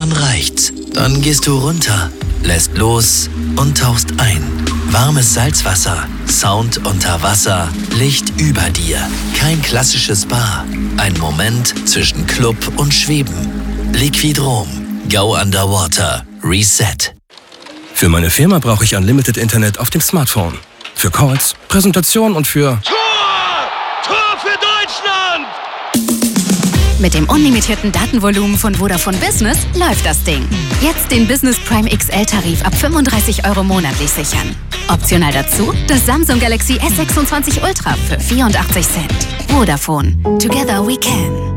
dann reicht's. Dann gehst du runter, lässt los und tauchst ein. Warmes Salzwasser, Sound unter Wasser, Licht über dir. Kein klassisches Spa. Ein Moment zwischen Club und Schweben. Liquidrom. Go Underwater. Reset. Für meine Firma brauche ich Unlimited Internet auf dem Smartphone. Für Calls, Präsentationen und für... Tor für Deutschland! Mit dem unlimitierten Datenvolumen von Vodafone Business läuft das Ding. Jetzt den Business Prime XL-Tarif ab 35 € monatlich sichern. Optional dazu das Samsung Galaxy S26 Ultra für 84 Cent. Vodafone. Together we can.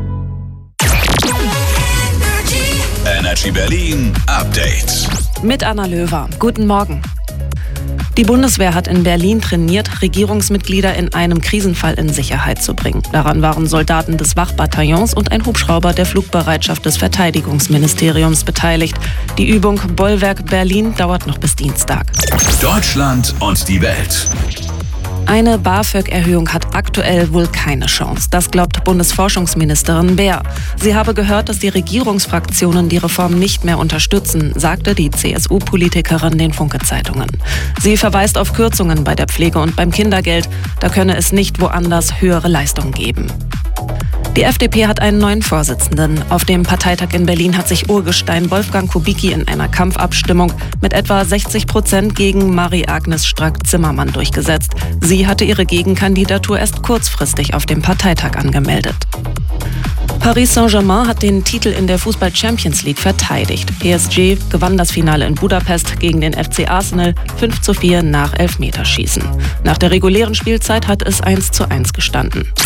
Energy Berlin Update. Mit Anna Löwer. Guten Morgen. Die Bundeswehr hat in Berlin trainiert, Regierungsmitglieder in einem Krisenfall in Sicherheit zu bringen. Daran waren Soldaten des Wachbataillons und ein Hubschrauber der Flugbereitschaft des Verteidigungsministeriums beteiligt. Die Übung Bollwerk Berlin dauert noch bis Dienstag. Deutschland und die Welt. Eine BAföG-Erhöhung hat aktuell wohl keine Chance. Das glaubt Bundesforschungsministerin Beer. Sie habe gehört, dass die Regierungsfraktionen die Reform nicht mehr unterstützen, sagte die CSU-Politikerin den Funke-Zeitungen. Sie verweist auf Kürzungen bei der Pflege und beim Kindergeld. Da könne es nicht woanders höhere Leistungen geben. Die FDP hat einen neuen Vorsitzenden. Auf dem Parteitag in Berlin hat sich Urgestein Wolfgang Kubicki in einer Kampfabstimmung mit etwa 60% gegen Marie-Agnes Strack-Zimmermann durchgesetzt. Sie hatte ihre Gegenkandidatur erst kurzfristig auf dem Parteitag angemeldet. Paris Saint-Germain hat den Titel in der Fußball-Champions League verteidigt. PSG gewann das Finale in Budapest gegen den FC Arsenal 5:4 nach Elfmeterschießen. Nach der regulären Spielzeit hat es 1:1 gestanden.